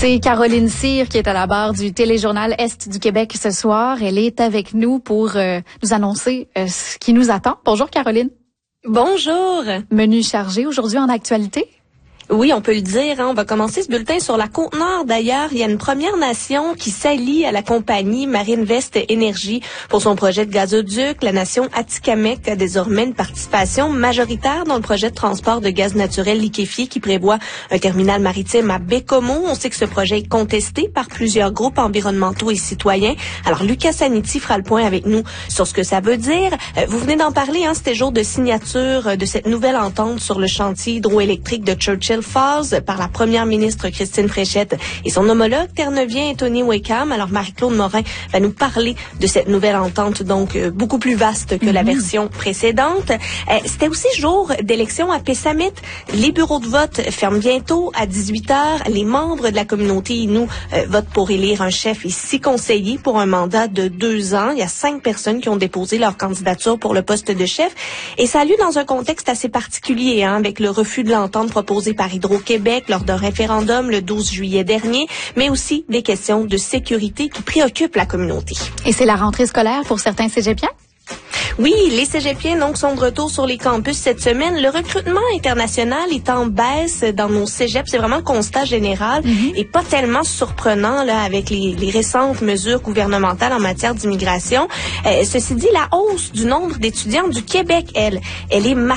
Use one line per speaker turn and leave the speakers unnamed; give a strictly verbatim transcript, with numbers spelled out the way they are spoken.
C'est Caroline Cyr qui est à la barre du Téléjournal Est du Québec ce soir. Elle est avec nous pour euh, nous annoncer euh, ce qui nous attend. Bonjour Caroline.
Bonjour.
Menu chargé aujourd'hui en actualité.
Oui, on peut le dire. Hein. On va commencer ce bulletin sur la Côte-Nord. D'ailleurs, il y a une Première Nation qui s'allie à la compagnie Marinvest Énergie pour son projet de gazoduc. La nation Atikamekw a désormais une participation majoritaire dans le projet de transport de gaz naturel liquéfié qui prévoit un terminal maritime à Baie-Comeau. On sait que ce projet est contesté par plusieurs groupes environnementaux et citoyens. Alors, Lucas Saniti fera le point avec nous sur ce que ça veut dire. Vous venez d'en parler, hein, c'était jour de signature de cette nouvelle entente sur le chantier hydroélectrique de Churchill Falls par la première ministre Christine Fréchette et son homologue terre-neuvien Tony Wakeham. Alors Marie-Claude Morin va nous parler de cette nouvelle entente, donc euh, beaucoup plus vaste que mm-hmm. la version précédente. Euh, C'était aussi jour d'élection à Pessamit. Les bureaux de vote ferment bientôt à dix-huit heures. Les membres de la communauté Innu euh, votent pour élire un chef et six conseillers pour un mandat de deux ans. Il y a cinq personnes qui ont déposé leur candidature pour le poste de chef et ça a lieu dans un contexte assez particulier, hein, avec le refus de l'entente proposée par Hydro-Québec lors d'un référendum le douze juillet dernier, mais aussi des questions de sécurité qui préoccupent la communauté.
Et c'est la rentrée scolaire pour certains cégepiens?
Oui, les cégepiens donc sont de retour sur les campus cette semaine. Le recrutement international est en baisse dans nos cégeps. C'est vraiment le constat général mm-hmm. et pas tellement surprenant là avec les, les récentes mesures gouvernementales en matière d'immigration. Euh, ceci dit, la hausse du nombre d'étudiants du Québec, elle, elle est marquée.